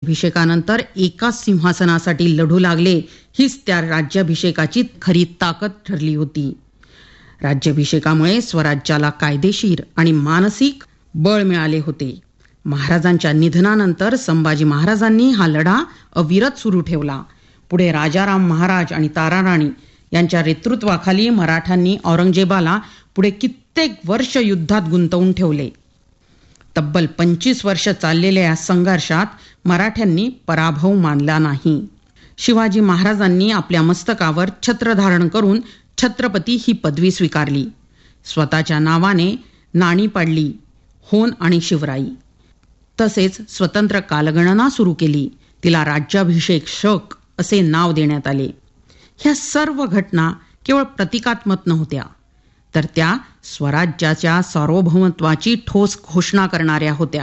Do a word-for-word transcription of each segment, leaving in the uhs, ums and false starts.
राज्याभिषेकानंतर एकाच सिंहासनासाठी लढू लागले, हीच त्या राज्याभिषेकाची खरी ताकद ठरली होती. राज्याभिषेकामुळे स्वराज्याला कायदेशीर आणि मानसिक बळ मिळाले होते. महाराजांच्या निधनानंतर संभाजी महाराजांनी हा लढा अविरत सुरू ठेवला. पुढे राजाराम महाराज आणि ताराराणी यांच्या नेतृत्वाखाली मराठ्यांनी औरंगजेबाला पुढे कित्येक वर्ष युद्धात गुंतवून ठेवले. तब्बल पंचवीस वर्ष चाललेल्या या संघर्षात मराठ्यांनी पराभव मानला नाही. शिवाजी महाराजांनी आपल्या मस्तकावर छत्र धारण करून छत्रपती ही पदवी स्वीकारली. स्वतःच्या नावाने नाणी पाडली, होन आणि शिवराई. तसेच स्वतंत्र कालगणना सुरू केली. तिला राज्याभिषेक शक असे नाव देण्यात आले. ह्या सर्व घटना केवळ प्रतिकात्मक नव्हत्या, तर त्या स्वराज्याच्या सार्वभौमत्वाची ठोस घोषणा करणाऱ्या होत्या.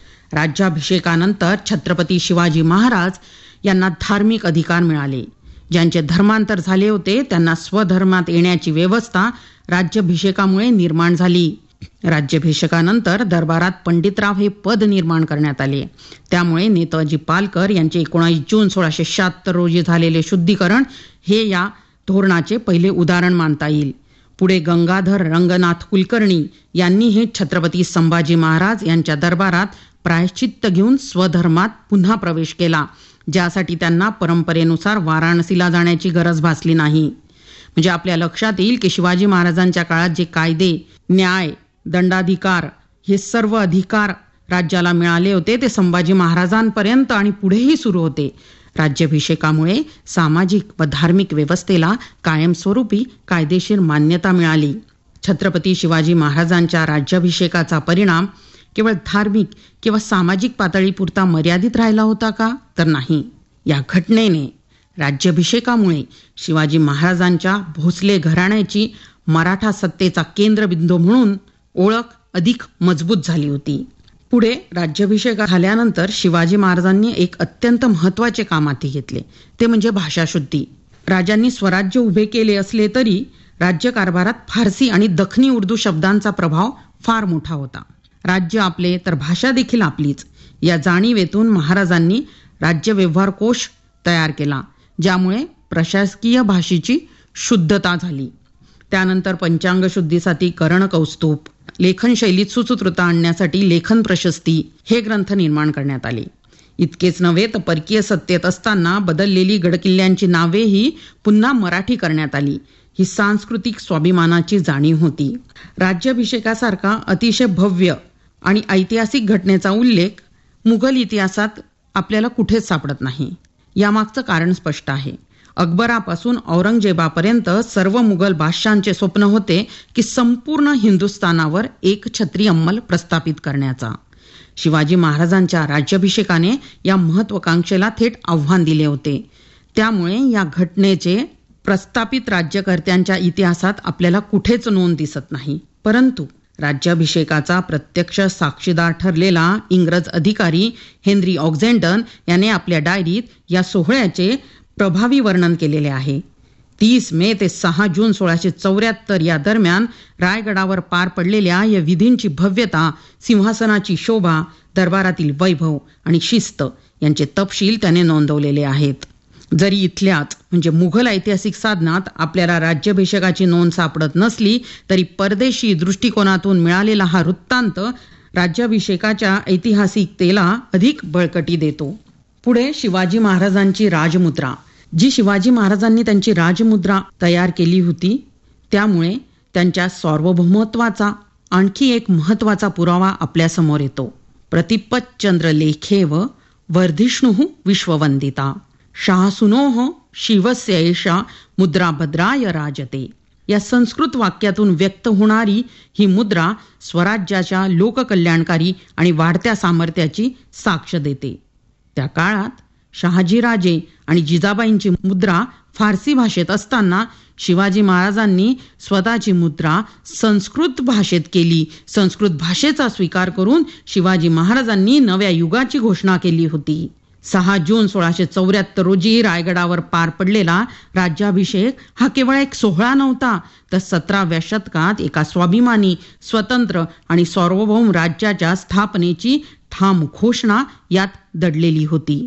राज्याभिषेकानंतर छत्रपती शिवाजी महाराज यांना धार्मिक अधिकार मिळाले. ज्यांचे धर्मांतर झाले होते त्यांना स्वधर्मात येण्याची व्यवस्था राज्याभिषेकामुळे निर्माण झाली. राज्याभिषेकानंतर दरबारात पंडितराव हे पद निर्माण करण्यात आले. त्यामुळे नेताजी पालकर यांचे एकोणीस जून सोळाशे शहात्तर रोजी झालेले शुद्धीकरण हे या धोरणाचे पहिले उदाहरण मानता येईल. पुढे गंगाधर रंगनाथ कुलकर्णी यांनीही छत्रपती संभाजी महाराज यांच्या दरबारात प्रायश्चित्त घेऊन स्वधर्मात पुन्हा प्रवेश केला, ज्यासाठी त्यांना परंपरेनुसार वाराणसीला जाण्याची गरज भासली नाही. म्हणजे आपल्या लक्षात येईल की शिवाजी महाराजांच्या काळात जे कायदे, न्याय, दंडाधिकार हे सर्व अधिकार राज्याला मिळाले होते ते संभाजी महाराजांपर्यंत आणि पुढेही सुरू होते. राज्याभिषेकामुळे सामाजिक व धार्मिक व्यवस्थेला कायमस्वरूपी कायदेशीर मान्यता मिळाली. छत्रपती शिवाजी महाराजांच्या राज्याभिषेकाचा परिणाम केवळ धार्मिक किंवा सामाजिक पातळीपुरता मर्यादित राहिला होता का? तर नाही. या घटनेने, राज्याभिषेकामुळे शिवाजी महाराजांच्या भोसले घराण्याची मराठा सत्तेचा केंद्रबिंदू म्हणून ओळख अधिक मजबूत झाली होती. पुढे राज्याभिषेक झाल्यानंतर शिवाजी महाराजांनी एक अत्यंत महत्त्वाचे काम हाती घेतले, ते म्हणजे भाषाशुद्धी. राजांनी स्वराज्य उभे केले असले तरी राज्यकारभारात फारसी आणि दखनी उर्दू शब्दांचा प्रभाव फार मोठा होता. राज्य आपले तर भाषा देखील आपलीच, या जाणीवेतून महाराजांनी राज्य व्यवहार कोश तयार केला, ज्यामुळे प्रशासकीय भाषेची शुद्धता झाली. त्यानंतर पंचांग शुद्धीसाठी करण कौस्तुभ, लेखन शैलीत सुसूत्रता आणण्यासाठी लेखन प्रशस्ती हे ग्रंथ निर्माण करण्यात आले. इतकेच नव्हे तर परकीय सत्तेत असताना बदललेली गडकिल्ल्यांची नावेही पुन्हा मराठी करण्यात आली. ही सांस्कृतिक स्वाभिमानाची जाणीव होती. राज्याभिषेकासारखा अतिशय भव्य आणि ऐतिहासिक घटनेचा उल्लेख मुघल इतिहासात आपल्याला कुठेच सापडत नाही. यामागचं कारण स्पष्ट आहे. अकबरापासून औरंगजेबापर्यंत सर्व मुघल बादशहांचे स्वप्न होते की संपूर्ण हिंदुस्थानावर एक छत्री अंमल प्रस्थापित करण्याचा. शिवाजी महाराजांच्या राज्याभिषेकाने या महत्वाकांक्षेला थेट आव्हान दिले होते. त्यामुळे या घटनेचे प्रस्थापित राज्यकर्त्यांच्या इतिहासात आपल्याला कुठेच नोंद दिसत नाही. परंतु राज्याभिषेकाचा प्रत्यक्ष साक्षीदार ठरलेला इंग्रज अधिकारी हेनरी ऑक्झेंडन याने आपल्या डायरीत या सोहळ्याचे प्रभावी वर्णन केलेले आहे. तीस मे ते सहा जून सोळाशे चौऱ्याहत्तर या दरम्यान रायगडावर पार पडलेल्या या विधींची भव्यता, सिंहासनाची शोभा, दरबारातील वैभव आणि शिस्त यांचे तपशील त्याने नोंदवलेले आहेत. जरी इथल्याच म्हणजे मुघल ऐतिहासिक साधनात आपल्याला राज्याभिषेकाची नोंद सापडत नसली तरी परदेशी दृष्टिकोनातून मिळालेला हा वृत्तांत राज्याभिषेकाच्या ऐतिहासिकतेला अधिक बळकटी देतो. पुढे शिवाजी महाराजांची राजमुद्रा, जी शिवाजी महाराजांनी त्यांची राजमुद्रा तयार केली होती, त्यामुळे त्यांच्या सार्वभौमत्वाचा आणखी एक महत्त्वाचा पुरावा आपल्यासमोर येतो. प्रतिपच्चंद्र लेखेव वर्धिष्णुः विश्ववंदिता शासुनोः शिवस्य एषा मुद्रा भद्राय राजते. या संस्कृत वाक्यातून व्यक्त होणारी ही मुद्रा स्वराज्याच्या लोककल्याणकारी आणि वाढत्या सामर्थ्याची साक्ष देते. त्या काळात शहाजीराजे आणि जिजाबाईंची मुद्रा फारसी भाषेत असताना शिवाजी महाराजांनी स्वतःची मुद्रा संस्कृत भाषेत केली. संस्कृत भाषेचा स्वीकार करून शिवाजी महाराजांनी नव्या युगाची घोषणा केली होती. सहा जून सोळाशे चौऱ्याहत्तर रोजी रायगडावर पार पडलेला राज्याभिषेक हा केवळ एक सोहळा नव्हता, तर सतराव्या शतकात एका स्वाभिमानी, स्वतंत्र आणि सार्वभौम राज्याच्या स्थापनेची ठाम घोषणा यात दडलेली होती.